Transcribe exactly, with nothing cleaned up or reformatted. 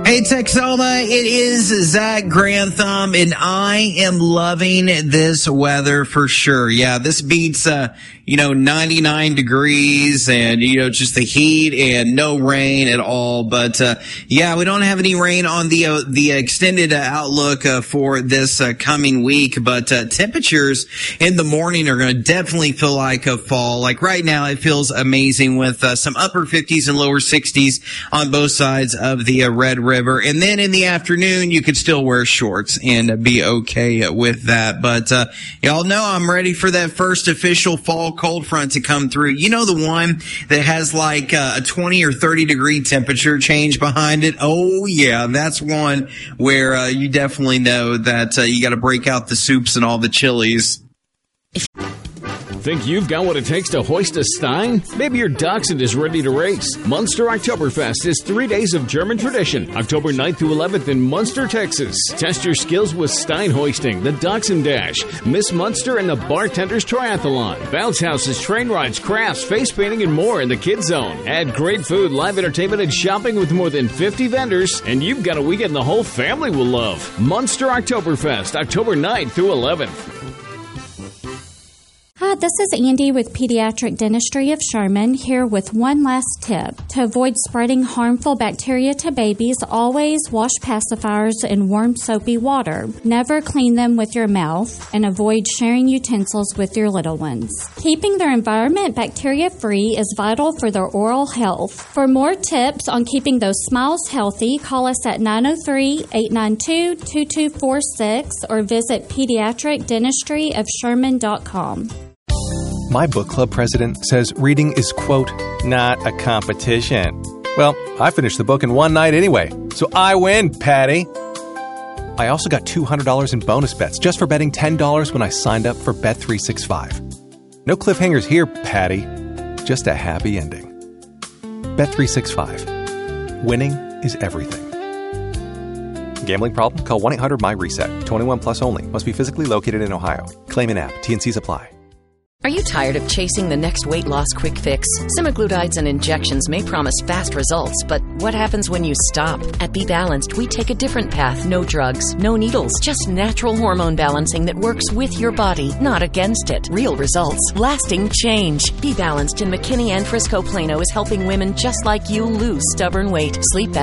Hey, Texoma, it is Zach Grantham, and I am loving this weather for sure. Yeah, this beats, uh, you know, ninety-nine degrees and, you know, just the heat and no rain at all. But, uh, yeah, we don't have any rain on the, uh, the extended uh, outlook, uh, for this, uh, coming week. But, uh, temperatures in the morning are going to definitely feel like a fall. Like right now, it feels amazing with, uh, some upper fifties and lower sixties on both sides of the uh, Red River. And then in the afternoon, you could still wear shorts and be okay with that. But, uh, y'all know I'm ready for that first official fall cold front to come through. You know, the one that has like uh, a twenty or thirty degree temperature change behind it. Oh yeah, that's one where uh, you definitely know that uh, you got to break out the soups and all the chilies. Think you've got what it takes to hoist a Stein? Maybe your dachshund is ready to race. Munster Oktoberfest is three days of German tradition, October ninth through eleventh in Munster, Texas. Test your skills with Stein hoisting, the Dachshund Dash, Miss Munster, and the Bartender's Triathlon. Bounce houses, train rides, crafts, face painting, and more in the Kids Zone. Add great food, live entertainment, and shopping with more than fifty vendors, and you've got a weekend the whole family will love. Munster Oktoberfest, October ninth through eleventh. Hi, this is Andy with Pediatric Dentistry of Sherman, here with one last tip. To avoid spreading harmful bacteria to babies, always wash pacifiers in warm soapy water. Never clean them with your mouth, and avoid sharing utensils with your little ones. Keeping their environment bacteria-free is vital for their oral health. For more tips on keeping those smiles healthy, call us at nine oh three, eight nine two, two two four six or visit pediatric dentistry of sherman dot com. My book club president says reading is, quote, not a competition. Well, I finished the book in one night anyway, so I win, Patty. I also got two hundred dollars in bonus bets just for betting ten dollars when I signed up for Bet three sixty-five. No cliffhangers here, Patty. Just a happy ending. Bet three sixty-five. Winning is everything. Gambling problem? Call one eight hundred my reset. twenty-one plus only. Must be physically located in Ohio. Claim in app. T and Cs apply. Are you tired of chasing the next weight loss quick fix? Semaglutides and injections may promise fast results, but what happens when you stop? At Be Balanced, we take a different path. No drugs, no needles, just natural hormone balancing that works with your body, not against it. Real results, lasting change. Be Balanced in McKinney and Frisco Plano is helping women just like you lose stubborn weight, sleep better,